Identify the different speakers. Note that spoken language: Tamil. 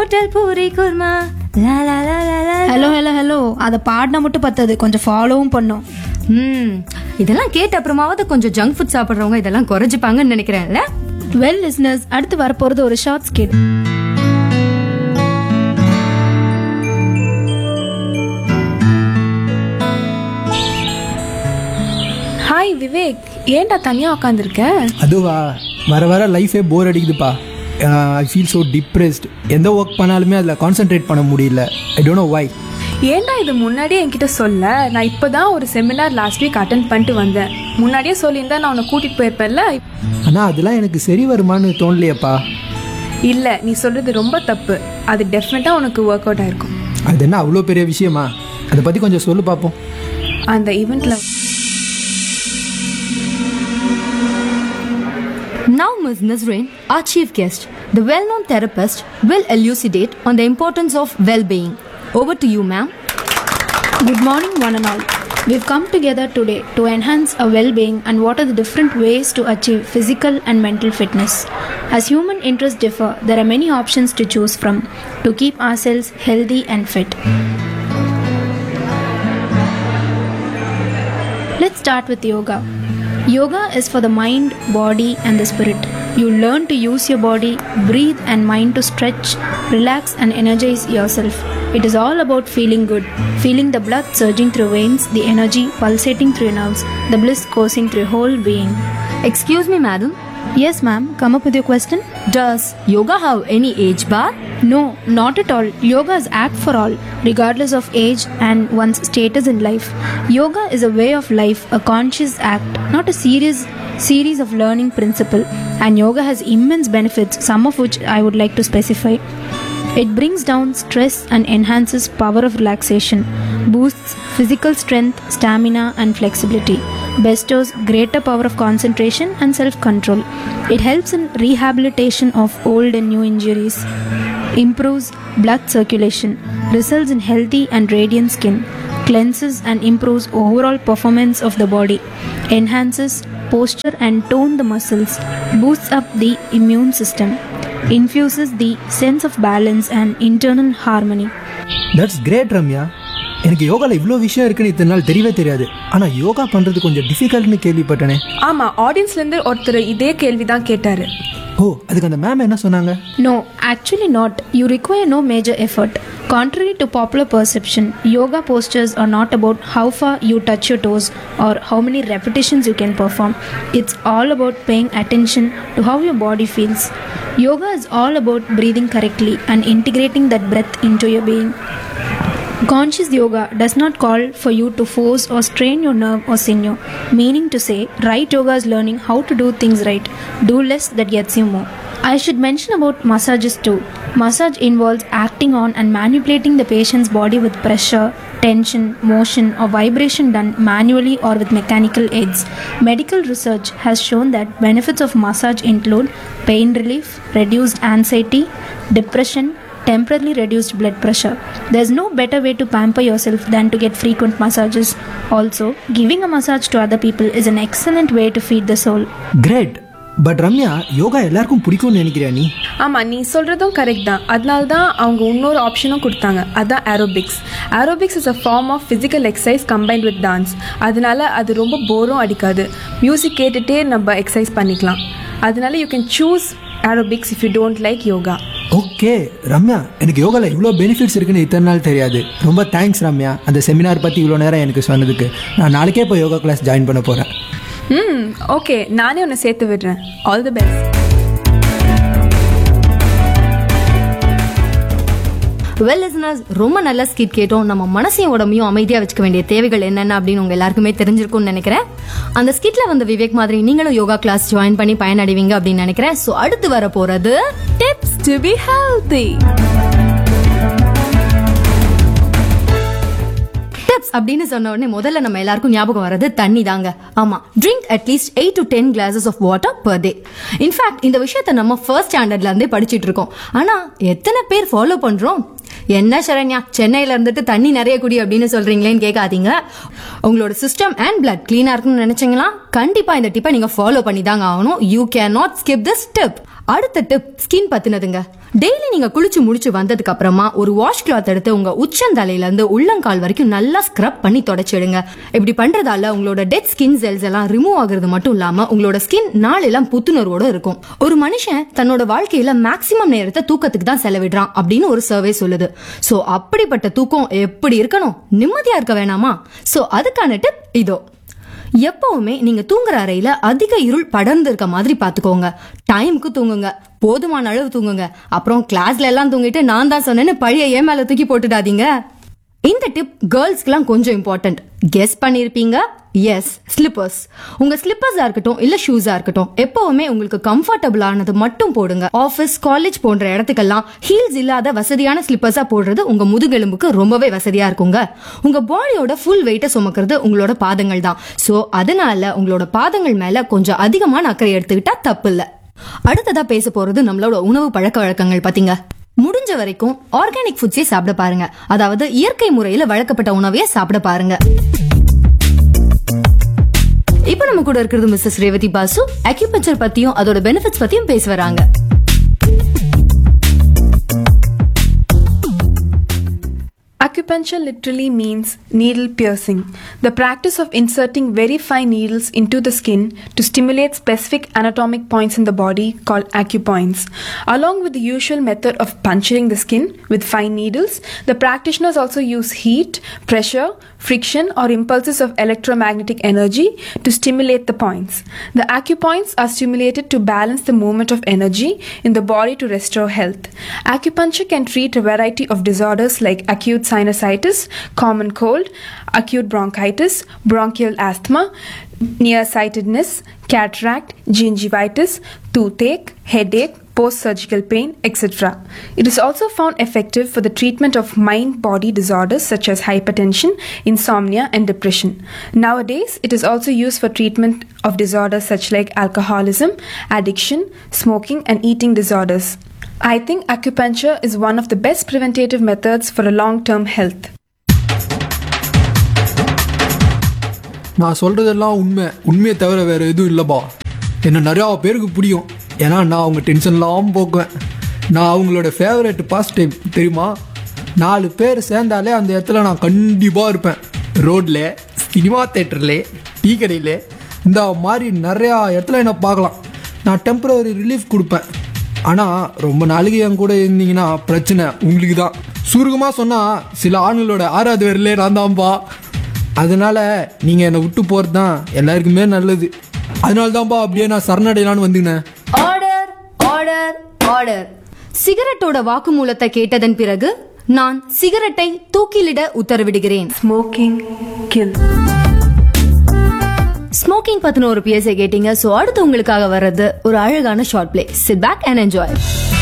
Speaker 1: Hotel puri kurma.
Speaker 2: Hello hello hello, அதை பாடினா மட்டும் பத்தாது, கொஞ்சம் ஃபாலோவும் பண்ணும்.
Speaker 1: இதெல்லாம் கேட்ட அப்புறமாவது கொஞ்சம் ஜங்க் ஃபுட் சாப்பிட்றவங்க இதெல்லாம் குறைஞ்சிப்பாங்கன்னு நினைக்கிறேன்ல.
Speaker 2: வெல் லிஸ்னர்ஸ், அடுத்து வரப்போறது ஒரு ஷார்ட் ஸ்கிட்.
Speaker 3: ஹாய் விவேக், ஏன்டா தனியா உட்காந்துருக்க?
Speaker 4: அதுவா, வர வர லைஃபே போர் அடிக்குதுப்பா. I feel so depressed. எந்த ஒர்க் பண்ணாலுமே அதில் கான்சென்ட்ரேட் பண்ண முடியல. I don't know why.
Speaker 3: ஏன்டா இது முன்னாடியே என்கிட்ட சொல்ல? நான் இப்போதான் ஒரு செமினார் லாஸ்ட் வீக் அட்டென்ட் பண்ணிட்டு வந்தேன். முன்னாடியே சொல்லியிருந்தா நான் உன்னை கூட்டிட்டு போயிருப்பேன்ல.
Speaker 4: ஆனால் அதெல்லாம் எனக்கு சரி வருமானு தோணலையப்பா.
Speaker 3: இல்லை, நீ சொல்றது ரொம்ப தப்பு. அது டெஃபினட்டாக உனக்கு ஒர்க் அவுட் ஆயிருக்கும்.
Speaker 4: அது என்ன அவ்வளோ பெரிய விஷயமா? அதை பற்றி கொஞ்சம் சொல்லு பார்ப்போம்.
Speaker 3: அந்த ஈவெண்ட்ல
Speaker 1: Now Ms. Nazreen, our chief guest, the well-known therapist, will elucidate on the importance of well-being. Over to you, ma'am.
Speaker 2: Good morning, one and all. We've come together today to enhance our well-being and what are the different ways to achieve physical and mental fitness. As human interests differ, there are many options to choose from to keep ourselves healthy and fit. Let's start with yoga. Yoga is for the mind, body and the spirit. You learn to use your body, breathe and mind to stretch, relax and energize yourself. It is all about feeling good, feeling the blood surging through veins, the energy pulsating through nerves, the bliss coursing through your whole being.
Speaker 1: Excuse me, madam.
Speaker 2: Yes, ma'am. Come up with your question.
Speaker 1: Does yoga have any age bar?
Speaker 2: No, not at all. Yoga is act for all, regardless of age and one's status in life. Yoga is a way of life, a conscious act, not a series of learning principle. And yoga has immense benefits, some of which I would like to specify. It brings down stress and enhances power of relaxation, boosts physical strength, stamina and flexibility, bestows greater power of concentration and self-control. It helps in rehabilitation of old and new injuries, improves blood circulation, results in healthy and radiant skin, cleanses and improves overall performance of the body, enhances posture and tone the muscles, boosts up the immune system, infuses the sense of balance and internal harmony.
Speaker 4: That's great Ramya. எனக்கு யோகாவில் இவ்வளோ விஷயம் இருக்குன்னு இத்தனை நாள் தெரியவே தெரியாது. ஆனால் யோகா பண்ணுறது கொஞ்சம் டிஃபிகல்ட்னு கேள்விப்பட்டனே.
Speaker 3: ஆமா, ஆடியன்ஸ்லேருந்து ஒருத்தர் இதே கேள்வி தான் கேட்டாரு.
Speaker 4: ஓ, அதுக்கு அந்த மேம் என்ன சொன்னாங்க?
Speaker 2: No, actually not. You require no major effort. Contrary to popular perception, yoga postures are not about how far you touch your toes or how many repetitions you can perform. It's all about paying attention to how your body feels. Yoga is all about breathing correctly and integrating that breath into your being. Conscious yoga does not call for you to force or strain your nerve or sinew, meaning to say, right yoga is learning how to do things right. Do less, that gets you more. I should mention about massages too. Massage involves acting on and manipulating the patient's body with pressure, tension, motion or vibration done manually or with mechanical aids. Medical research has shown that benefits of massage include pain relief, reduced anxiety, depression, temporarily reduced blood pressure. There's no better way to pamper yourself than to get frequent massages. Also, giving a massage to other people is an excellent way to feed the soul.
Speaker 4: Great. But Ramya, yoga எல்லாருக்கும் பிடிக்கும்னு நினைக்கிறியா நீ?
Speaker 3: ஆமா, நீ சொல்றதும் கரெக்ட் தான். அதனால தான் அவங்க இன்னொரு ஆப்ஷனும் கொடுத்தாங்க. அதான் aerobics. Aerobics is a form of physical exercise combined with dance. அதனால அது ரொம்ப போரும் அடிக்காது. மியூசிக் கேட்டுட்டே நம்ம எக்ஸசைஸ் பண்ணிக்கலாம். அதனால you can choose aerobics if you don't like yoga.
Speaker 4: Okay Ramya, எனக்கு யோகாவில் இவ்வளோ பெனிஃபிட்ஸ் இருக்குன்னு இத்தனை நாள் தெரியாது. ரொம்ப தேங்க்ஸ் ரம்யா, அந்த செமினார் பற்றி இவ்வளோ நேரம் எனக்கு சொன்னதுக்கு. நான் நாளைக்கே இப்போ யோகா கிளாஸ் ஜாயின் பண்ண போகிறேன்.
Speaker 3: ஓகே, நானே உன்னை சேர்த்து விடுறேன். All the best.
Speaker 1: Well listeners, ரொம்ப நல்ல ஸ்கிட் கேட்டோம். நம்ம மனசையும் உடம்பையும் அமைதியாக வச்சுக்க வேண்டிய தேவைகள் என்னென்ன அப்படின்னு உங்க எல்லாருக்குமே தெரிஞ்சிருக்கும்னு நினைக்கிறேன். அந்த ஸ்கிட்ல வந்த விவேக் மாதிரி நீங்களும் யோகா கிளாஸ் ஜாயின் பண்ணி பயனடைவீங்க அப்படின்னு நினைக்கிறேன். ஸோ அடுத்து வர போறது tips to be healthy. Tips அப்படின்னு சொன்ன உடனே முதல்ல நம்ம எல்லாருக்கும் ஞாபகம் வர்றது தண்ணி தாங்க. ஆமா, drink at least 8 to 10 glasses of water per day. In fact இந்த விஷயத்தை நம்ம ஃபர்ஸ்ட் ஸ்டாண்டர்ட்ல இருந்தே படிச்சுட்டு இருக்கோம். ஆனா எத்தனை பேர் ஃபாலோ பண்றோம்? என்ன சரண்யா, சென்னையில இருந்துட்டு தண்ணி நிறைய குடி அப்படின்னு சொல்றீங்களேன்னு கேட்காதீங்க. உங்களோட சிஸ்டம் அண்ட் பிளட் கிளீனா இருக்குன்னு நினைச்சீங்களா, கண்டிப்பா இந்த டிப்பை நீங்க ஃபாலோ பண்ணி தாங்க ஆகணும். You can not skip this tip. அடுத்த டிப் ஸ்கின் பத்தினதுங்க. டெய்லி நீங்க குளிச்சு முடிச்சு வந்ததுக்கு அப்புறமா ஒரு வாஷ் கிளாத் எடுத்து உங்க உச்சந்தலையில இருந்து உள்ளங்கால் வரைக்கும் நல்லா ஸ்க்ரப் பண்ணி தொடச்சிடுங்க. இப்படி பண்றதால உங்களோட டெட் ஸ்கின் செல்ஸ் எல்லாம் ரிமூவ் ஆகுறது மட்டும் இல்லாம உங்களோட ஸ்கின் நாளெல்லாம் புத்துணர்வோட இருக்கும். ஒரு மனுஷன் தன்னோட வாழ்க்கையில மேக்சிமம் நேரத்தை தூக்கத்துக்கு தான் செலவிடுறான் அப்படின்னு ஒரு சர்வே சொல்லுது. சோ அப்படிப்பட்ட தூக்கம் எப்படி இருக்கணும்? நிம்மதியா இருக்க வேணாமா? சோ அதுக்கான டிப் இதோ. எப்பவுமே நீங்க தூங்குற அறையில அதிக இருள் படர்ந்து இருக்க மாதிரி பாத்துக்கோங்க. டைமுக்கு தூங்குங்க, போதுமான அளவு தூங்குங்க. அப்புறம் கிளாஸ்ல எல்லாம் தூங்கிட்டு நான் தான் சொன்னேன்னு பழைய ஏன் மேல தூக்கி போட்டுடாதீங்க. இந்த டிப் கேர்ள்ஸ்க்குலாம் கொஞ்சம் இம்பார்ட்டன்ட். கெஸ் பண்ணிருப்பீங்க, எஸ், ஸ்லிப்பர்ஸ். உங்க ஸ்லிப்பர்ஸா இருக்கட்டும் இல்ல ஷூஸா இருக்கட்டும், எப்பவுமே உங்களுக்கு கம்ஃபர்டபிள் ஆனது மட்டும் போடுங்க. ஆபீஸ், காலேஜ் போன்ற இடத்துக்கெல்லாம் ஹீல்ஸ் இல்லாத வசதியான ஸ்லிப்பர்ஸா போடுறது உங்க முதுகெலும்புக்கு ரொம்பவே வசதியா இருக்குங்க. உங்க பாடியோட ஃபுல் வெயிட்ட சுமக்கிறது உங்களோட பாதங்கள் தான். சோ அதனால உங்களோட பாதங்கள் மேல கொஞ்சம் அதிகமான அக்கறை எடுத்துக்கிட்டா தப்பு இல்ல. அடுத்ததா பேச போறது நம்மளோட உணவு பழக்க வழக்கங்கள் பத்திங்க. முடிஞ்ச வரைக்கும் ஆர்கானிக் ஃபுட்ஸே சாப்பிட பாருங்க. அதாவது இயற்கை முறையில வளர்க்கப்பட்ட உணவையே சாப்பிட பாருங்க. இப்ப நம்ம கூட இருக்கிறது மிஸ்ஸஸ் ரேவதி பாசு. அக்யூபஞ்சர் பத்தியும் அதோட பெனிஃபிட்ஸ் பத்தியும் பேச வராங்க.
Speaker 3: Acupuncture literally means needle piercing, the practice of inserting very fine needles into the skin to stimulate specific anatomic points in the body called acupoints. Along with the usual method of puncturing the skin with fine needles, the practitioners also use heat, pressure, friction or impulses of electromagnetic energy to stimulate the points. The acupoints are stimulated to balance the movement of energy in the body to restore health. Acupuncture can treat a variety of disorders like acute sinusitis, common cold, acute bronchitis, bronchial asthma, nearsightedness, cataract, gingivitis, toothache, headache, post-surgical pain, etc. It is also found effective for the treatment of mind-body disorders such as hypertension, insomnia, and depression. Nowadays, it is also used for treatment of disorders such like alcoholism, addiction, smoking, and eating disorders. I think acupuncture is one of the best preventative methods for a long-term health.
Speaker 4: நான் சொல்றதெல்லாம் உண்மையை தவிர வேற எதுவும் இல்லைப்பா. என்ன நிறையா பேருக்கு பிடிக்கும். ஏன்னா நான் அவங்க டென்ஷன்லாம் போக்குவேன். நான் அவங்களோட ஃபேவரட் பாஸ்ட் டைம் தெரியுமா? 4 பேர் சேர்ந்தாலே அந்த இடத்துல நான் கண்டிப்பாக இருப்பேன். ரோட்டில், சினிமா தேட்டரில், டீ கடையில், இந்த மாதிரி நிறையா இடத்துல என்ன பார்க்கலாம். நான் டெம்பரரி ரிலீஃப் கொடுப்பேன். ஆனால் ரொம்ப நாளைக்கு என் கூட இருந்தீங்கன்னா பிரச்சனை உங்களுக்கு தான். சுருக்கமாக சொன்னால் சில ஆண்களோட 6வது விரலே நான் தான்ப்பா. அதனால நீங்கள் என்னை விட்டு போகிறது தான் எல்லாருக்குமே நல்லது. அதனால தான்ப்பா அப்படியே நான் சரணடையலான்னு வந்துக்கினேன்.
Speaker 1: Order, order, order. சிகரெட்டோட வாக்குமூலத்தை கேட்டதன் பிறகு நான் சிகரெட்டை தூக்கிலிட உத்தரவிடுகிறேன்.
Speaker 3: Smoking kill.
Speaker 1: ஸ்மோக்கிங் பத்தின ஒரு பிஎஸ்ஐ கேட்டீங்க. சோ அடுத்து உங்களுக்காக வர்றது ஒரு அழகான short play. Sit back and enjoy.